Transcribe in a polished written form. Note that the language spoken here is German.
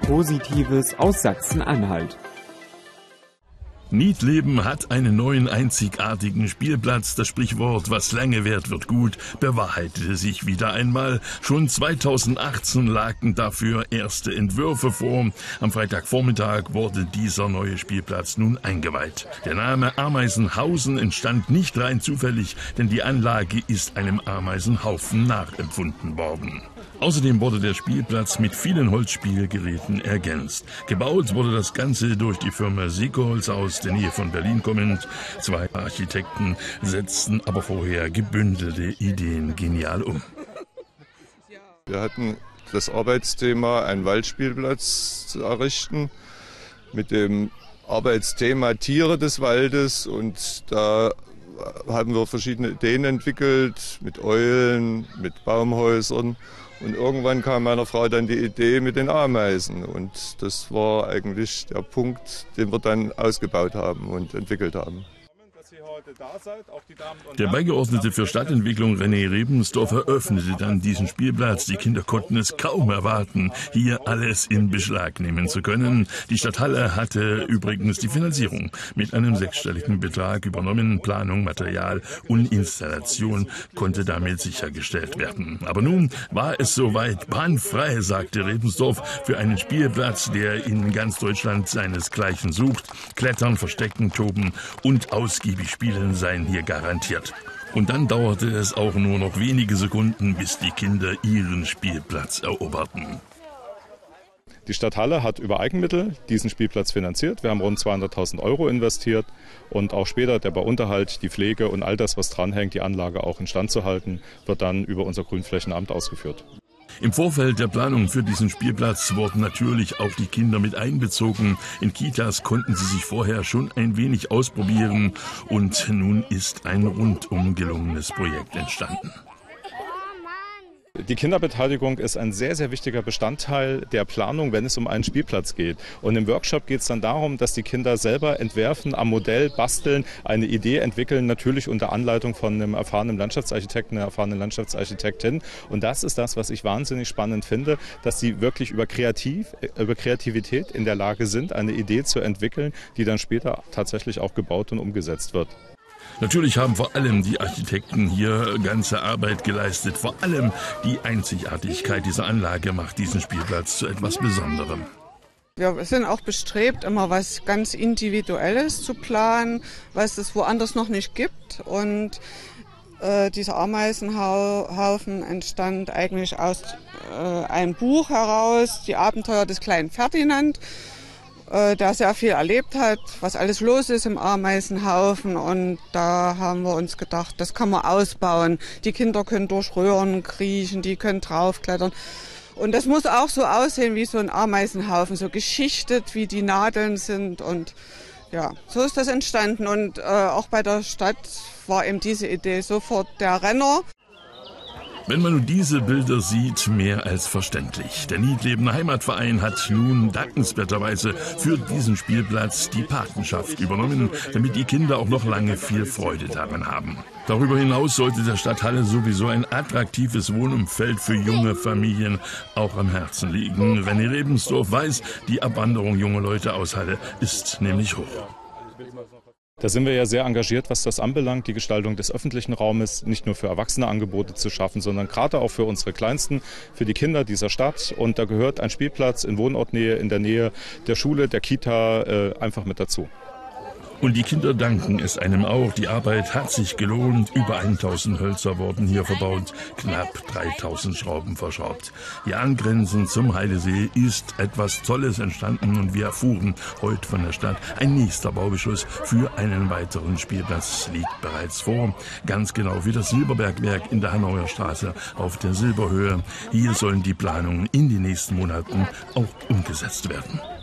Positives aus Sachsen-Anhalt. Niedleben hat einen neuen einzigartigen Spielplatz. Das Sprichwort, was lange währt, wird gut, bewahrheitete sich wieder einmal. Schon 2018 lagen dafür erste Entwürfe vor. Am Freitagvormittag wurde dieser neue Spielplatz nun eingeweiht. Der Name Ameisenhausen entstand nicht rein zufällig, denn die Anlage ist einem Ameisenhaufen nachempfunden worden. Außerdem wurde der Spielplatz mit vielen Holzspielgeräten ergänzt. Gebaut wurde das Ganze durch die Firma Seeholz aus der Nähe von Berlin kommend. 2 Architekten setzten aber vorher gebündelte Ideen genial um. Wir hatten das Arbeitsthema, einen Waldspielplatz zu errichten, mit dem Arbeitsthema Tiere des Waldes, und da haben wir verschiedene Ideen entwickelt, mit Eulen, mit Baumhäusern. Und irgendwann kam meiner Frau dann die Idee mit den Ameisen. Und das war eigentlich der Punkt, den wir dann ausgebaut haben und entwickelt haben. Der Beigeordnete für Stadtentwicklung René Rebensdorf eröffnete dann diesen Spielplatz. Die Kinder konnten es kaum erwarten, hier alles in Beschlag nehmen zu können. Die Stadthalle hatte übrigens die Finanzierung mit einem 6-stelligen Betrag übernommen. Planung, Material und Installation konnte damit sichergestellt werden. Aber nun war es soweit, bahnfrei, sagte Rebensdorf, für einen Spielplatz, der in ganz Deutschland seinesgleichen sucht. Klettern, Verstecken, Toben und ausgiebig spielen seien hier garantiert. Und dann dauerte es auch nur noch wenige Sekunden, bis die Kinder ihren Spielplatz eroberten. Die Stadthalle hat über Eigenmittel diesen Spielplatz finanziert. Wir haben rund 200.000 € investiert und auch später der Bauunterhalt, die Pflege und all das, was dranhängt, die Anlage auch instand zu halten, wird dann über unser Grünflächenamt ausgeführt. Im Vorfeld der Planung für diesen Spielplatz wurden natürlich auch die Kinder mit einbezogen. In Kitas konnten sie sich vorher schon ein wenig ausprobieren und nun ist ein rundum gelungenes Projekt entstanden. Die Kinderbeteiligung ist ein sehr, sehr wichtiger Bestandteil der Planung, wenn es um einen Spielplatz geht. Und im Workshop geht es dann darum, dass die Kinder selber entwerfen, am Modell basteln, eine Idee entwickeln, natürlich unter Anleitung von einem erfahrenen Landschaftsarchitekten, einer erfahrenen Landschaftsarchitektin. Und das ist das, was ich wahnsinnig spannend finde, dass sie wirklich über Kreativität in der Lage sind, eine Idee zu entwickeln, die dann später tatsächlich auch gebaut und umgesetzt wird. Natürlich haben vor allem die Architekten hier ganze Arbeit geleistet. Vor allem die Einzigartigkeit dieser Anlage macht diesen Spielplatz zu etwas Besonderem. Wir sind auch bestrebt, immer was ganz Individuelles zu planen, was es woanders noch nicht gibt. Und dieser Ameisenhaufen entstand eigentlich aus einem Buch heraus, Die Abenteuer des kleinen Ferdinand, der sehr viel erlebt hat, was alles los ist im Ameisenhaufen, und da haben wir uns gedacht, das kann man ausbauen. Die Kinder können durch Röhren kriechen, die können draufklettern. Und das muss auch so aussehen wie so ein Ameisenhaufen, so geschichtet, wie die Nadeln sind, und ja, so ist das entstanden. Und auch bei der Stadt war eben diese Idee sofort der Renner. Wenn man nun diese Bilder sieht, mehr als verständlich. Der Niedleben Heimatverein hat nun dankenswerterweise für diesen Spielplatz die Patenschaft übernommen, damit die Kinder auch noch lange viel Freude daran haben. Darüber hinaus sollte der Stadthalle sowieso ein attraktives Wohnumfeld für junge Familien auch am Herzen liegen. René Rebensdorf weiß, die Abwanderung junger Leute aus Halle ist nämlich hoch. Da sind wir ja sehr engagiert, was das anbelangt, die Gestaltung des öffentlichen Raumes nicht nur für Erwachsene Angebote zu schaffen, sondern gerade auch für unsere Kleinsten, für die Kinder dieser Stadt. Und da gehört ein Spielplatz in Wohnortnähe, in der Nähe der Schule, der Kita einfach mit dazu. Und die Kinder danken es einem auch. Die Arbeit hat sich gelohnt. Über 1000 Hölzer wurden hier verbaut, knapp 3000 Schrauben verschraubt. Hier angrenzend zum Heidesee ist etwas Tolles entstanden und wir erfuhren heute von der Stadt, ein nächster Baubeschluss für einen weiteren Spielplatz liegt bereits vor. Ganz genau wie das Silberbergwerk in der Hanauer Straße auf der Silberhöhe. Hier sollen die Planungen in den nächsten Monaten auch umgesetzt werden.